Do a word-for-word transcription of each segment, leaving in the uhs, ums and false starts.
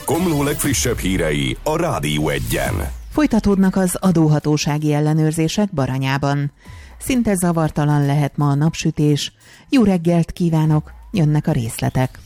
Komló legfrissebb hírei a Rádió Egyen. Folytatódnak az adóhatósági ellenőrzések Baranyában. Szinte zavartalan lehet ma a napsütés. Jó reggelt kívánok, jönnek a részletek.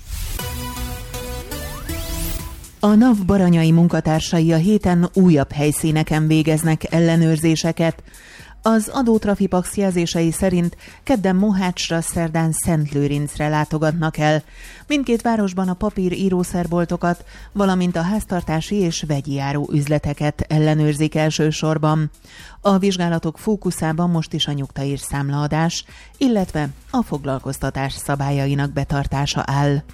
A NAV baranyai munkatársai a héten újabb helyszíneken végeznek ellenőrzéseket. Az adótrafipax jelzései szerint kedden Mohácsra, szerdán Szentlőrincre látogatnak el. Mindkét városban a papír írószerboltokat, valamint a háztartási és vegyi áru üzleteket ellenőrzik elsősorban. A vizsgálatok fókuszában most is a nyugtaír számlaadás, illetve a foglalkoztatás szabályainak betartása áll.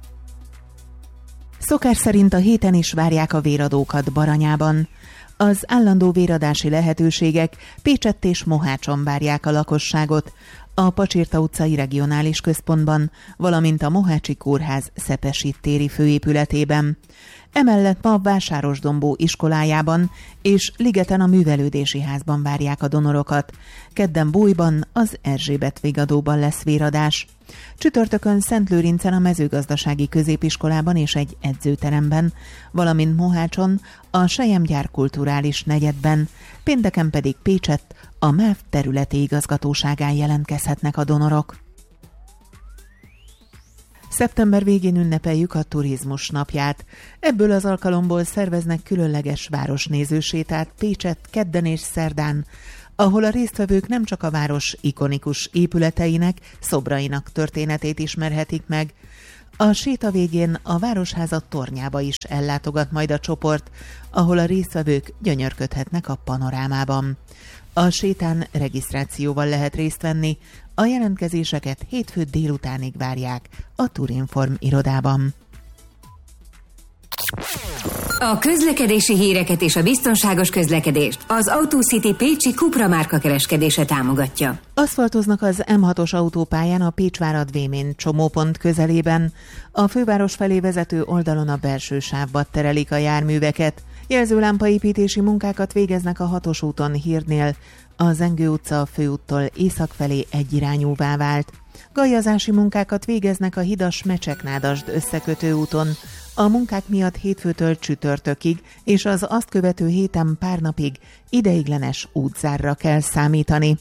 Szokás szerint a héten is várják a véradókat Baranyában. Az állandó véradási lehetőségek Pécsett és Mohácson várják a lakosságot, a Pacsirta utcai regionális központban, valamint a Mohácsi Kórház Szepesi téri főépületében. Emellett ma Vásárosdombó iskolájában és Ligeten a Művelődési Házban várják a donorokat. Kedden Bójban, az Erzsébet végadóban lesz véradás. Csütörtökön Szentlőrincen a Mezőgazdasági Középiskolában és egy edzőteremben, valamint Mohácson a Selyemgyár kulturális negyedben, pénteken pedig Pécsett a MÁV területi igazgatóságán jelentkezhetnek a donorok. Szeptember végén ünnepeljük a turizmus napját. Ebből az alkalomból szerveznek különleges városnézősétát Pécsett kedden és szerdán, ahol a résztvevők nem csak a város ikonikus épületeinek, szobrainak történetét ismerhetik meg. A séta végén a Városháza tornyába is ellátogat majd a csoport, ahol a résztvevők gyönyörködhetnek a panorámában. A sétán regisztrációval lehet részt venni, a jelentkezéseket hétfő délutánig várják a Turinform irodában. A közlekedési híreket és a biztonságos közlekedést az AutoCity Pécsi Cupra márka kereskedése támogatja. Aszfaltoznak az M hatos autópályán a Pécsvárad-Vémén csomópont közelében. A főváros felé vezető oldalon a belső sávba terelik a járműveket. Jelzőlámpaépítési munkákat végeznek a hatos úton Hírnél. A Zengő utca a főúttól észak felé egyirányúvá vált. Galjazási munkákat végeznek a hidas Mecseknádasd összekötő úton. A munkák miatt hétfőtől csütörtökig és az azt követő héten pár napig ideiglenes útzárra kell számítani.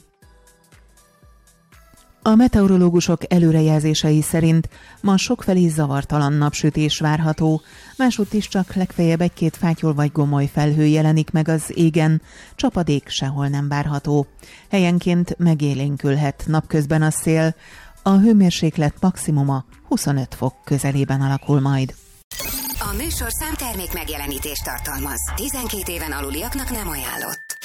A meteorológusok előrejelzései szerint ma sokfelé zavartalan napsütés várható, másútt is csak legfeljebb egy-két fátyol vagy gomoly felhő jelenik meg az égen, csapadék sehol nem várható. Helyenként megélénkülhet napközben a szél, a hőmérséklet maximuma huszonöt fok közelében alakul majd. A műsor számtermék megjelenítést tartalmaz. tizenkét éven aluliaknak nem ajánlott.